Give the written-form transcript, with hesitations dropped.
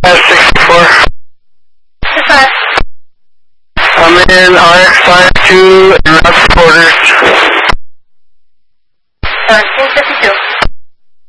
64. 65. I'm in RX52 and route supporters. 1752.